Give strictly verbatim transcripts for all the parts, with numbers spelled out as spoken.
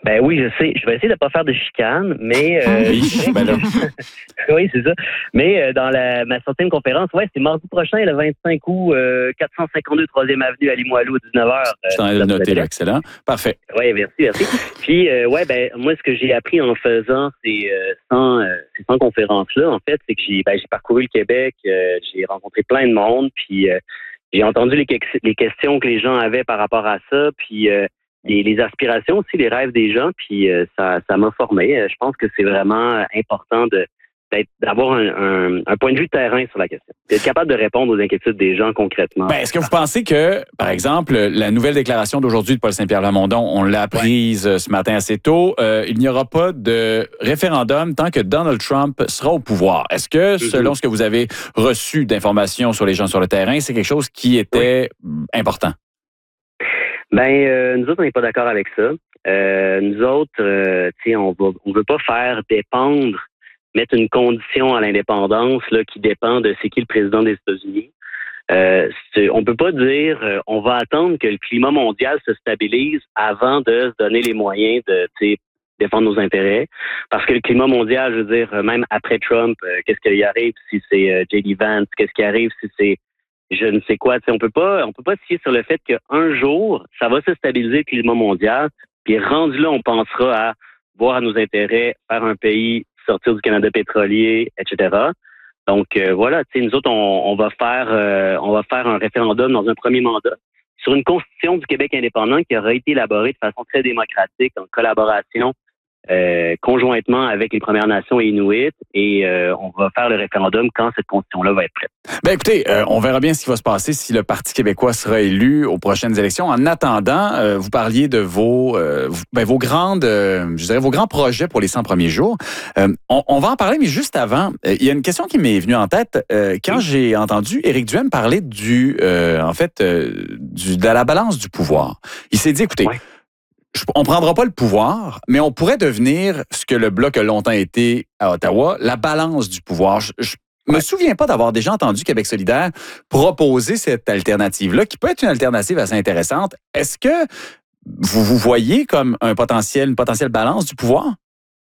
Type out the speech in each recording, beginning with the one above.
Ben oui, je sais. Je vais essayer de pas faire de chicane, mais... Euh, oui, ben là. oui, c'est ça. Mais euh, dans la, ma centième conférence, ouais, c'est mardi prochain, le vingt-cinq août, euh, quatre cent cinquante-deux troisième avenue à Limoilou, à dix-neuf heures. Je t'en ai euh, noté, là. Excellent. Parfait. Oui, merci, merci. Puis, euh, ouais, ben moi, ce que j'ai appris en faisant ces, euh, cent, euh, ces cent conférences-là, en fait, c'est que j'ai, ben, j'ai parcouru le Québec, euh, j'ai rencontré plein de monde, puis euh, j'ai entendu les, les questions que les gens avaient par rapport à ça, puis... Euh, Les, les aspirations aussi, les rêves des gens, puis euh, ça, ça m'a formé. Je pense que c'est vraiment important de, d'être, d'avoir un, un, un point de vue terrain sur la question. D'être capable de répondre aux inquiétudes des gens concrètement. Ben, est-ce que vous pensez que, par exemple, la nouvelle déclaration d'aujourd'hui de Paul Saint-Pierre Plamondon, on l'a apprise ouais. ce matin assez tôt, euh, il n'y aura pas de référendum tant que Donald Trump sera au pouvoir. Est-ce que, mm-hmm. selon ce que vous avez reçu d'informations sur les gens sur le terrain, c'est quelque chose qui était oui. important? Ben, euh, nous autres, on n'est pas d'accord avec ça. Euh, nous autres, euh, tu sais, on va, on veut pas faire dépendre, mettre une condition à l'indépendance là qui dépend de c'est qui le président des États-Unis. Euh, c'est, on peut pas dire, euh, on va attendre que le climat mondial se stabilise avant de se donner les moyens de, tu sais, défendre nos intérêts. Parce que le climat mondial, je veux dire, même après Trump, euh, qu'est-ce qui arrive si c'est euh, J D Vance, qu'est-ce qui arrive si c'est je ne sais quoi. T'sais, on peut pas, on peut pas se fier sur le fait qu'un jour, ça va se stabiliser le climat mondial, puis rendu là, on pensera à voir à nos intérêts, faire un pays, sortir du Canada pétrolier, et cetera. Donc euh, voilà, tu sais, nous autres, on, on va faire, euh, on va faire un référendum dans un premier mandat sur une constitution du Québec indépendant qui aura été élaborée de façon très démocratique, en collaboration. Euh, conjointement avec les Premières Nations et Inuits, et euh, on va faire le référendum quand cette constitution-là va être prête. Ben écoutez, euh, on verra bien ce qui va se passer si le Parti québécois sera élu aux prochaines élections. En attendant, euh, vous parliez de vos, euh, ben, vos grandes, euh, je dirais vos grands projets pour les cent premiers jours. Euh, on, on va en parler, mais juste avant, euh, il y a une question qui m'est venue en tête euh, quand oui. j'ai entendu Éric Duhaime parler du, euh, en fait, euh, du, de la balance du pouvoir. Il s'est dit, écoutez. Oui. On ne prendra pas le pouvoir, mais on pourrait devenir ce que le Bloc a longtemps été à Ottawa, la balance du pouvoir. Je, je me ouais. souviens pas d'avoir déjà entendu Québec solidaire proposer cette alternative-là, qui peut être une alternative assez intéressante. Est-ce que vous vous voyez comme un potentiel, une potentielle balance du pouvoir?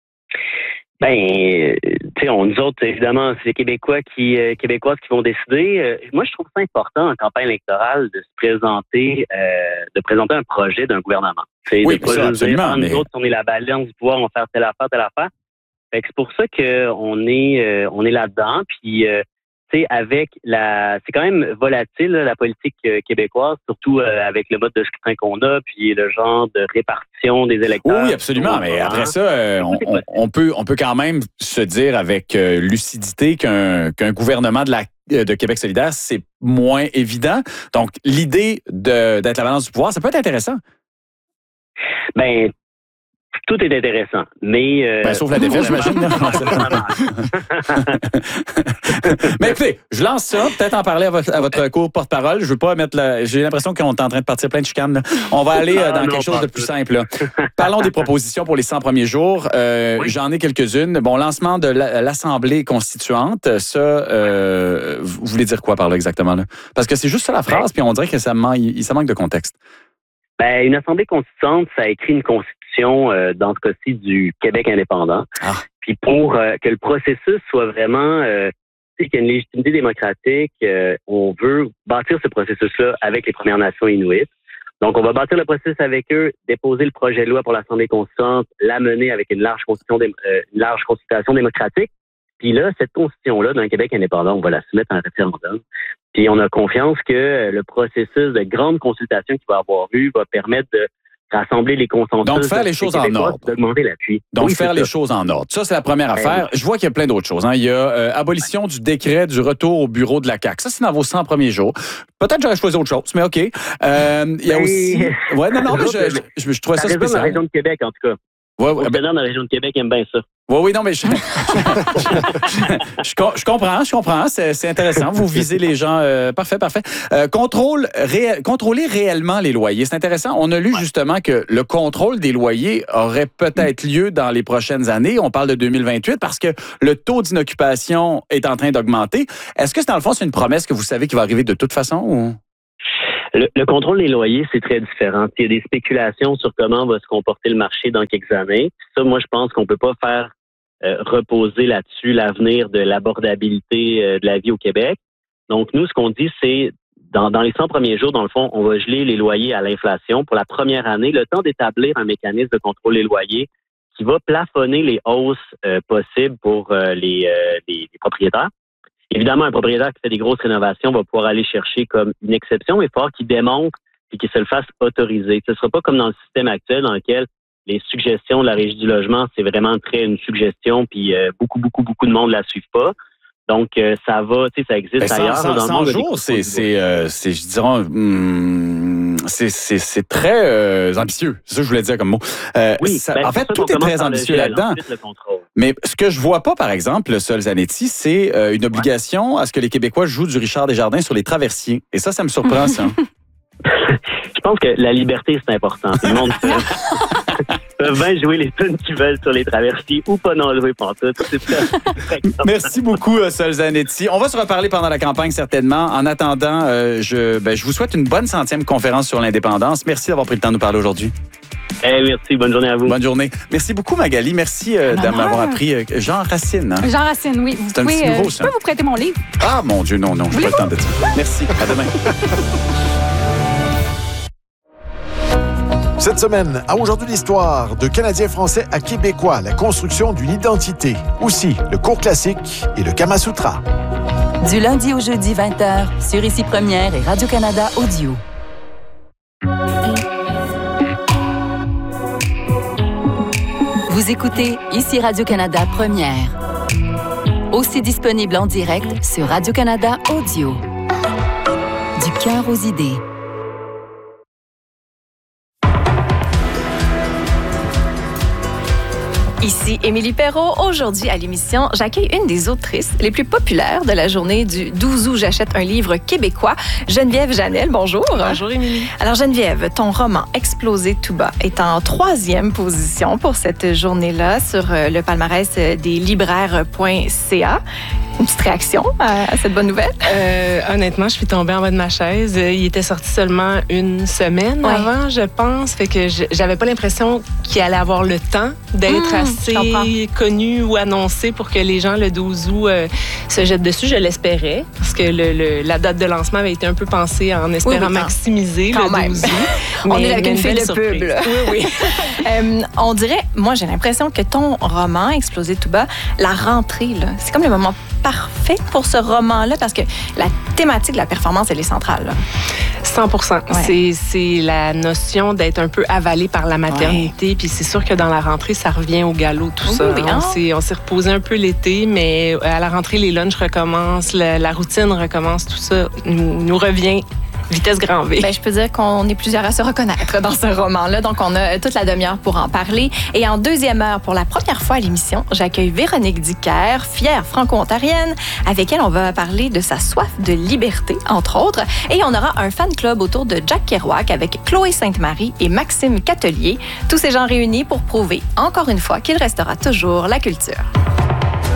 Ben, tu sais, on nous autres, évidemment, c'est les Québécois qui, euh, Québécoises qui vont décider. Euh, moi, je trouve ça important en campagne électorale de se présenter, euh, de présenter un projet d'un gouvernement. C'est oui, de pas ça, juste absolument. dire, ah, mais... nous autres, on est la balance du pouvoir, on va faire telle affaire, telle affaire. Fait que c'est pour ça qu'on est, euh, on est là-dedans. Puis, euh, tu sais, avec la, c'est quand même volatile là, la politique euh, québécoise, surtout euh, avec le mode de scrutin qu'on a, puis le genre de répartition des électeurs. Oui, absolument. Mais après ça, euh, on, on, on peut, on peut quand même se dire avec euh, lucidité qu'un, qu'un gouvernement de la de Québec solidaire, c'est moins évident. Donc, l'idée de, d'être la balance du pouvoir, ça peut être intéressant. Ben, tout est intéressant, mais... Euh, ben, sauf la défaite, j'imagine. Mais écoutez, je lance ça, peut-être en parler à votre, à votre cours porte-parole. Je veux pas mettre la... J'ai l'impression qu'on est en train de partir plein de chicanes. Là. On va aller euh, dans ah, quelque non, chose de plus simple. Là. Parlons des propositions pour les cent premiers jours. Euh, oui. J'en ai quelques-unes. Bon, lancement de la, l'Assemblée constituante, ça, euh, vous voulez dire quoi par là exactement? Là? Parce que c'est juste ça la phrase, puis on dirait que ça manque, ça manque de contexte. Ben, une Assemblée constituante, ça écrit une constitution, euh, dans ce cas-ci, du Québec indépendant. Ah. Puis pour euh, que le processus soit vraiment, euh, tu sais, qu'il y a une légitimité démocratique, euh, on veut bâtir ce processus-là avec les Premières Nations Inuits. Donc, on va bâtir le processus avec eux, déposer le projet de loi pour l'Assemblée constituante, l'amener avec une large constitution, dé- euh, une large consultation démocratique. Puis là, cette constitution-là d'un Québec indépendant, on va la soumettre à un référendum. Puis on a confiance que le processus de grande consultation qui va avoir eu va permettre de rassembler les consensus. Donc, faire les choses en ordre. D'augmenter l'appui. Donc, oui, faire les ça. choses en ordre. Ça, c'est la première affaire. Je vois qu'il y a plein d'autres choses. Hein. Il y a euh, abolition du décret du retour au bureau de la C A Q. Ça, c'est dans vos cent premiers jours. Peut-être que j'aurais choisi autre chose, mais OK. Euh, il y a aussi... Ouais, non, non, mais je, je, je, je trouvais ça spécial. Dans la région de Québec, en tout cas. Ouais, ouais, ben... dans la région de Québec aime bien ça. Oui, oui, non, mais je, je, je, je, je comprends, je comprends, c'est, c'est intéressant. Vous visez les gens. Euh, parfait, parfait. Euh, contrôle, ré, contrôler réellement les loyers, c'est intéressant. On a lu ouais. justement que le contrôle des loyers aurait peut-être lieu dans les prochaines années. On parle de deux mille vingt-huit parce que le taux d'inoccupation est en train d'augmenter. Est-ce que, c'est, dans le fond, c'est une promesse que vous savez qui va arriver de toute façon ou... Le, le contrôle des loyers, c'est très différent. Il y a des spéculations sur comment va se comporter le marché dans quelques années. Ça, moi, je pense qu'on peut pas faire euh, reposer là-dessus l'avenir de l'abordabilité euh, de la vie au Québec. Donc, nous, ce qu'on dit, c'est dans, dans les cent premiers jours, dans le fond, on va geler les loyers à l'inflation pour la première année, le temps d'établir un mécanisme de contrôle des loyers qui va plafonner les hausses euh, possibles pour euh, les, euh, les, les propriétaires. Évidemment, un propriétaire qui fait des grosses rénovations va pouvoir aller chercher comme une exception, mais il faut qu'il démontre et qu'il se le fasse autoriser. Ce ne sera pas comme dans le système actuel dans lequel les suggestions de la Régie du logement, c'est vraiment très une suggestion, puis euh, beaucoup, beaucoup, beaucoup de monde ne la suivent pas. Donc, euh, ça va, tu sais, ça existe ben, ailleurs. cent, dans cent le monde, jours, c'est, c'est, euh, c'est, je dirais, hum, c'est, c'est, c'est très euh, ambitieux. C'est ça que je voulais dire comme mot. Euh, oui, ça, ben, en fait, tout est très ambitieux gel, là-dedans. Mais ce que je vois pas, par exemple, Sol Zanetti, c'est euh, une obligation ouais. à ce que les Québécois jouent du Richard Desjardins sur les traversiers. Et ça, ça me surprend, ça. Je pense que la liberté, c'est important. Tout le monde peut, peuvent bien jouer les tunes qu'ils veulent sur les traversiers ou pas n'en jouer pantoute. C'est très, très Merci beaucoup, Sol Zanetti. On va se reparler pendant la campagne, certainement. En attendant, euh, je, ben, je vous souhaite une bonne centième conférence sur l'indépendance. Merci d'avoir pris le temps de nous parler aujourd'hui. Eh, merci. Bonne journée à vous. Bonne journée. Merci beaucoup, Magali. Merci euh, de m'avoir appris euh, Jean Racine. Hein? Jean Racine, oui. Vous c'est pouvez, un petit nouveau, euh, ça. Je peux vous prêter mon livre? Ah, mon Dieu, non, non. Je n'ai pas le temps de dire. Merci. À demain. Cette semaine, à Aujourd'hui l'histoire, de Canadiens français à Québécois, la construction d'une identité. Aussi, le cours classique et le Kama Sutra. Du lundi au jeudi, vingt heures, sur Ici Première et Radio-Canada Audio. Vous écoutez Ici Radio-Canada Première. Aussi disponible en direct sur Radio-Canada Audio. Du cœur aux idées. Ici Émilie Perrault. Aujourd'hui à l'émission, j'accueille une des autrices les plus populaires de la journée du douze août. J'achète un livre québécois, Geneviève Janel. Bonjour. Bonjour Émilie. Alors Geneviève, ton roman Exploser tout bas est en troisième position pour cette journée-là sur le palmarès des libraires point c a. Une petite réaction à, à cette bonne nouvelle? Euh, honnêtement, je suis tombée en bas de ma chaise. Il était sorti seulement une semaine ouais. avant, je pense. Fait que je, j'avais pas l'impression qu'il allait avoir le temps d'être mmh, assez connu ou annoncé pour que les gens, le douze août, euh, se jettent dessus. Je l'espérais, parce que le, le, la date de lancement avait été un peu pensée en espérant oui, oui, maximiser quand le même. douze août. On est avec une fille de pub. Là. Oui, oui. euh, on dirait, moi, j'ai l'impression que ton roman, Exploser tout bas, la rentrée, là, c'est comme le moment parfait pour ce roman-là, parce que la thématique de la performance, elle est centrale. Là. cent pour cent. Ouais. C'est, c'est la notion d'être un peu avalé par la maternité. Ouais. Puis c'est sûr que dans la rentrée, ça revient au galop, tout oui, ça. Oui, hein? on, s'est, on s'est reposé un peu l'été, mais à la rentrée, les lunchs recommencent, la, la routine recommence, tout ça nous, nous revient. Vitesse grand V. Ben, je peux dire qu'on est plusieurs à se reconnaître dans ce roman-là. Donc, on a toute la demi-heure pour en parler. Et en deuxième heure, pour la première fois à l'émission, j'accueille Véronique Dicker, fière franco-ontarienne, avec elle, on va parler de sa soif de liberté, entre autres. Et on aura un fan club autour de Jack Kerouac avec Chloé Sainte-Marie et Maxime Catelier. Tous ces gens réunis pour prouver, encore une fois, qu'il restera toujours la culture.